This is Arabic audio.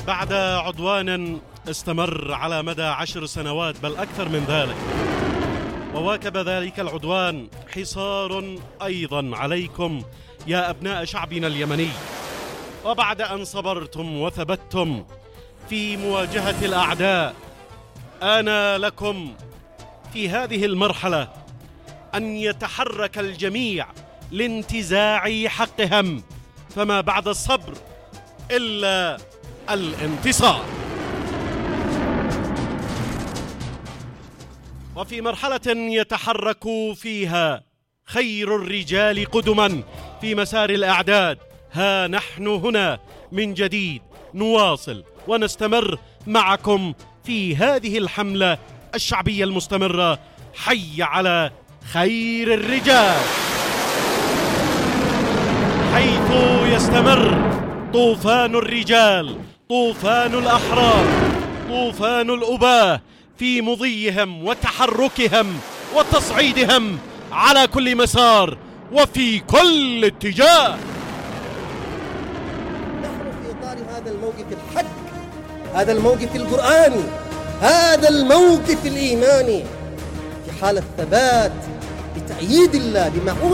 بعد عدوان استمر على مدى 10 سنوات بل أكثر من ذلك، وواكب ذلك العدوان حصار أيضا عليكم يا أبناء شعبنا اليمني. وبعد أن صبرتم وثبتتم في مواجهة الأعداء، آن لكم في هذه المرحلة أن يتحرك الجميع لانتزاع حقهم، فما بعد الصبر إلا الانتصار. وفي مرحلة يتحرك فيها خير الرجال قدما في مسار الأعداد، ها نحن هنا من جديد نواصل ونستمر معكم في هذه الحملة الشعبية المستمرة. حي على خير الرجال، حيث يستمر طوفان الرجال، طوفان الأحرار، طوفان الأباة في مضيهم وتحركهم وتصعيدهم على كل مسار وفي كل اتجاه. نحن في إطار هذا الموقف الحق، هذا الموقف القرآني، هذا الموقف الإيماني، في حالة ثبات بتأييد الله بمعونة